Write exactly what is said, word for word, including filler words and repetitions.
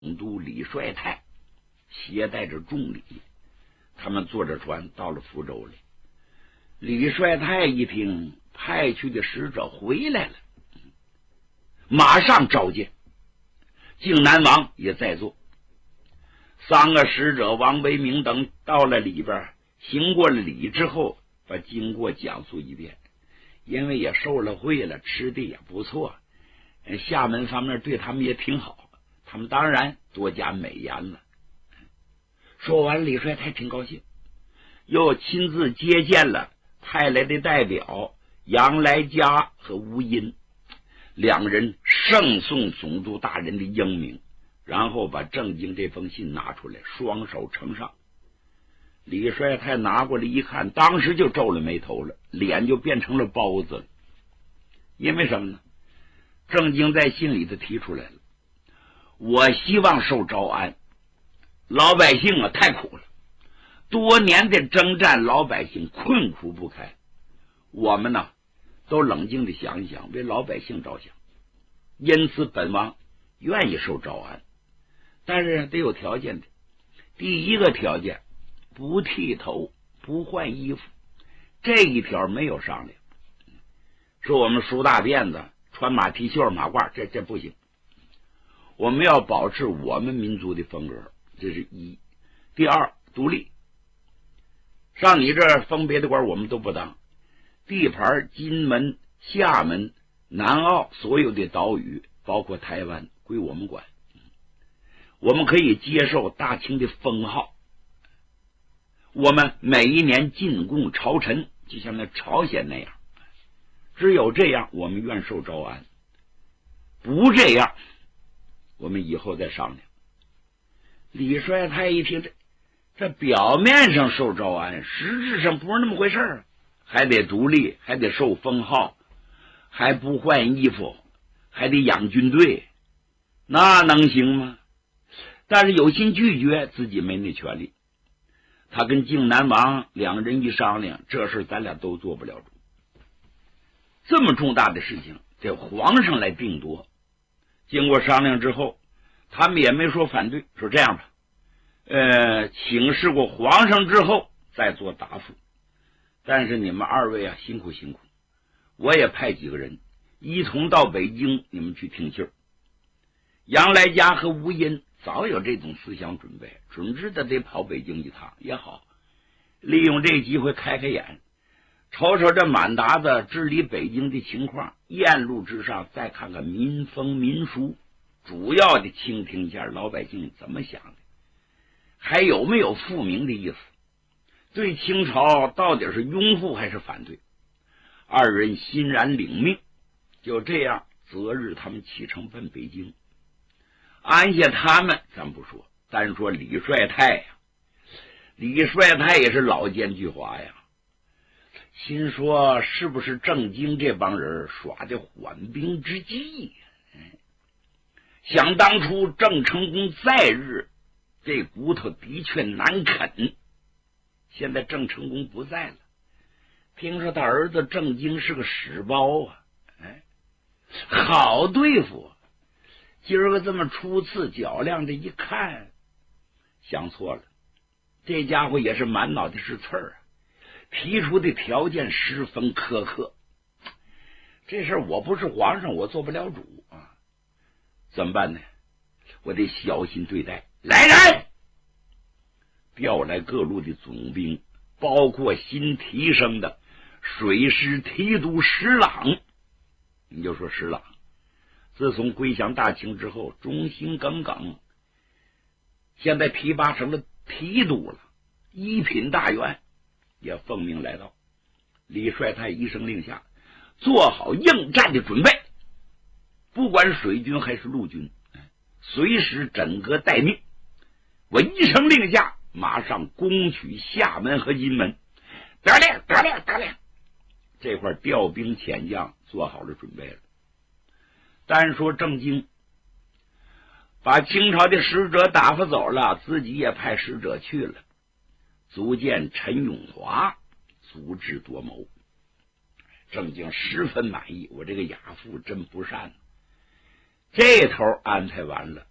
都李帅泰携带着重礼，他们坐着船到了福州里。李帅泰一听派去的使者回来了，马上召见。靖南王也在座，三个使者王维明等到了里边，行过了礼之后，把经过讲述一遍。因为也受了贿了，吃的也不错，厦门方面对他们也挺好，他们当然多加美言了。说完，李帅泰挺高兴，又亲自接见了派来的代表杨来嘉和吴音，两人盛颂总督大人的英明，然后把郑经这封信拿出来，双手呈上。李帅泰拿过来一看，当时就皱了眉头了，脸就变成了包子了。因为什么呢？郑经在信里头提出来了，我希望受招安，老百姓啊太苦了，多年的征战，老百姓困苦不堪，我们呢都冷静的想一想，为老百姓着想，因此本王愿意受招安，但是得有条件的。第一个条件，不剃头，不换衣服，这一条没有商量。说我们梳大辫子，穿马蹄袖马褂，这这不行。我们要保持我们民族的风格，这是一。第二，独立。上你这儿封别的官我们都不当，地盘金门、厦门、南澳所有的岛屿，包括台湾，归我们管。我们可以接受大清的封号，我们每一年进贡朝臣，就像那朝鲜那样，只有这样我们愿受招安，不这样我们以后再商量。李帅泰一听，这这表面上受招安，实质上不是那么回事儿，还得独立，还得受封号，还不换衣服，还得养军队，那能行吗？但是有心拒绝，自己没那权利。他跟靖南王两人一商量，这事咱俩都做不了主。这么重大的事情得皇上来定夺。经过商量之后，他们也没说反对，说这样吧，呃，请示过皇上之后再做答复。但是你们二位啊，辛苦辛苦，我也派几个人一同到北京，你们去听信儿。杨来嘉和吴音早有这种思想准备，准知道得跑北京一趟也好，利用这机会开开眼，瞅瞅这满达子治理北京的情况，沿路之上再看看民风民俗，主要的倾听一下老百姓怎么想的，还有没有复明的意思，对清朝到底是拥护还是反对。二人欣然领命，就这样择日他们启程奔北京。安下他们咱不说，单说李帅泰呀、啊，李帅泰也是老奸巨猾呀，心说是不是郑经这帮人耍的缓兵之计？想当初郑成功在日，这骨头的确难啃，现在郑成功不在了，听说他儿子郑经是个屎包啊，哎，好对付。今儿个这么初次较量的一看，想错了，这家伙也是满脑袋是刺儿啊，提出的条件十分苛刻，这事儿我不是皇上，我做不了主啊，怎么办呢？我得小心对待。来人，调来各路的总兵，包括新提升的水师提督石朗。你就说石朗自从归降大清之后，忠心耿耿，现在提拔成了提督了，一品大员，也奉命来到。李帅泰一声令下，做好应战的准备，不管水军还是陆军，随时整个待命。我一声令下，马上攻取厦门和金门。得令，得令，得令。这块调兵遣将做好了准备了。单说郑经把清朝的使者打发走了，自己也派使者去了，足见陈永华足智多谋。郑经十分满意，我这个亚父真不善。这头安排完了，